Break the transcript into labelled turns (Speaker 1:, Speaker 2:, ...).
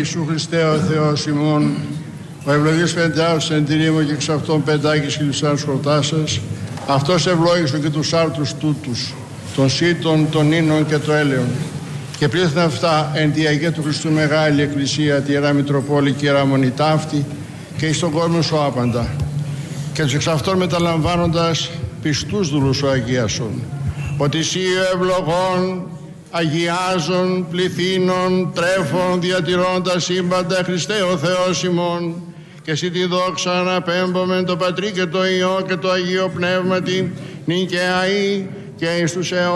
Speaker 1: Ιησού Χριστέ ο Θεός ημών, ο ευλογής πεντάος εν τυρίμο και εξ αυτών πεντάκης χιλισάνους χορτάσας, αυτός ευλόγησον και τους άρτους τούτους, των σύτων, των ίνων και το έλεον. Και πλήθουν αυτά εν τη Αγία του Χριστού Μεγάλη Εκκλησία, τη Ιερά Μητροπόλη και Ιερά Μονή ταύτη, και εις τον κόσμο σου άπαντα. Και τους εξ αυτών μεταλαμβάνοντας πιστούς δούλους ο αγίασον, ότι εσύ ο ευλογών, αγιάζων, πληθύνων, τρέφων, διατηρώντας σύμπαντα Χριστέ ο Θεός ημών, και εσύ τη δόξα αναπέμπομεν το Πατρί και το Υιό και το Αγίο Πνεύματι, νυν και αεί και εις τους αιώνας.